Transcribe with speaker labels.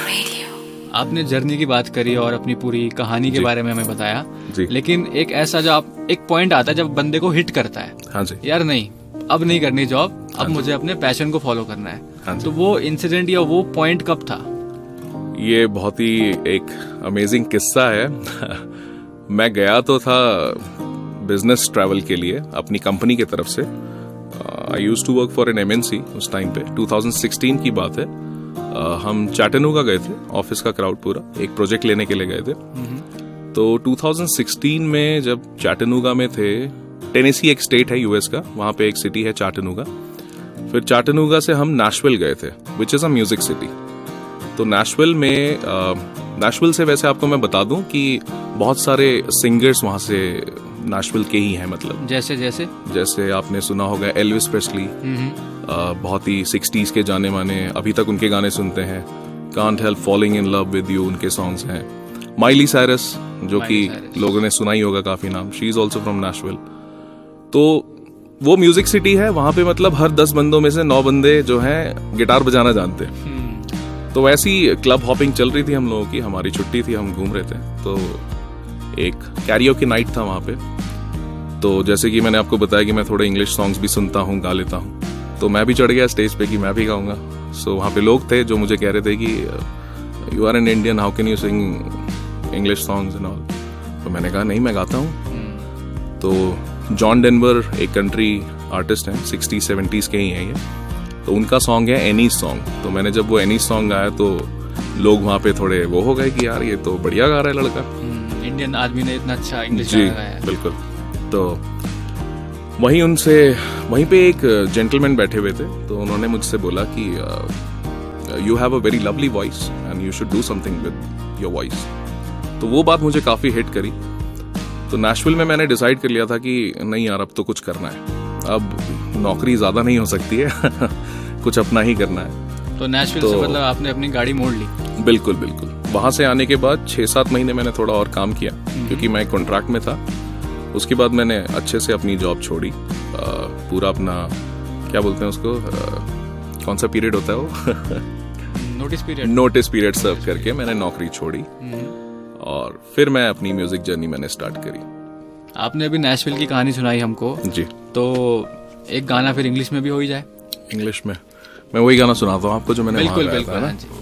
Speaker 1: आपने जर्नी की बात करी और अपनी पूरी कहानी के बारे में हमें बताया, लेकिन एक ऐसा जो एक पॉइंट आता है जब बंदे को हिट करता है,
Speaker 2: हाँ जी,
Speaker 1: यार नहीं अब नहीं करनी जॉब, अब मुझे अपने पैशन को फॉलो करना है, हाँ तो वो इंसिडेंट या वो पॉइंट कब था?
Speaker 2: ये बहुत ही एक अमेजिंग किस्सा है। मैं गया तो था बिजनेस ट्रैवल के लिए अपनी कंपनी की तरफ से। I used to work for an MNC उस टाइम पे, 2016 की बात है। हम चैटनूगा गए थे, ऑफिस का क्राउड पूरा एक प्रोजेक्ट लेने के लिए गए थे। तो 2016 में जब चैटनूगा में थे, टेनेसी एक स्टेट है यूएस का, वहां पे एक सिटी है चैटनूगा। फिर चैटनूगा से हम नेशविल गए थे, which is a music city. तो नेशविल से वैसे आपको मैं बता दूं कि बहुत सारे सिंगर्स वहां से नेशविल के ही हैं, मतलब जैसे आपने सुना होगा एल्विस प्रेस्ली, बहुत ही 60s के जाने माने, अभी तक उनके गाने सुनते हैं। Can't help falling in love with you उनके सॉन्ग्स हैं। माइली साइरस जो कि लोगों ने सुना ही होगा काफी नाम, she is also from Nashville. तो वो म्यूजिक सिटी है, वहां पे मतलब हर 10 बंदों में से 9 बंदे जो हैं गिटार बजाना जानते हैं। तो वैसी क्लब हॉपिंग चल रही थी हम लोगों की, हमारी छुट्टी थी, हम घूम रहे थे। तो एक कैरियोके नाइट था वहां पे। तो जैसे कि मैंने आपको बताया कि मैं थोड़े इंग्लिश सॉन्ग्स भी सुनता हूँ, गा लेता हूँ, तो मैं भी चढ़ गया स्टेज पे कि मैं भी गाऊंगा। सो वहां पे लोग थे जो मुझे कह रहे थे कि you are an Indian, how can you sing English songs and all. तो मैंने कहा नहीं, मैं गाता हूँ। तो जॉन डेनवर एक कंट्री आर्टिस्ट हैं, 60-70s के ही हैं ये, तो उनका सॉन्ग है एनी सॉन्ग। तो मैंने जब वो एनी सॉन्ग गाया तो लोग वहां पे थोड़े वो हो गए कि यार ये तो बढ़िया गा रहा है लड़का,
Speaker 1: इंडियन आदमी ने इतना अच्छा इंग्लिश गाया है।
Speaker 2: बिल्कुल। तो वहीं पे एक जेंटलमैन बैठे हुए थे, तो उन्होंने मुझसे बोला कि you have a very lovely voice and you should do something with your voice. तो वो बात मुझे काफी हिट करी। तो नेशविल में मैंने डिसाइड कर लिया था कि नहीं यार, अब तो कुछ करना है, अब नौकरी ज्यादा नहीं हो सकती है, कुछ अपना ही करना है।
Speaker 1: तो नेशविल से मतलब आपने अपनी गाड़ी मोड़ ली?
Speaker 2: बिल्कुल बिल्कुल। वहां से आने के बाद 6-7 महीने मैंने थोड़ा और काम किया, क्योंकि मैं कॉन्ट्रैक्ट में था। उसके बाद मैंने अच्छे से अपनी जॉब छोड़ी, पूरा अपना क्या बोलते हैं उसको, कौन सा पीरियड होता है वो, नोटिस पीरियड सर्व करके मैंने नौकरी छोड़ी और फिर मैं अपनी म्यूजिक जर्नी मैंने स्टार्ट करी।
Speaker 1: आपने अभी नेशविल की कहानी सुनाई हमको
Speaker 2: जी,
Speaker 1: तो एक गाना फिर इंग्लिश में भी हो ही जाए।
Speaker 2: इंग्लिश में मैं वही गाना सुनाता हूँ आपको जो मैंने
Speaker 1: बिल्कुल।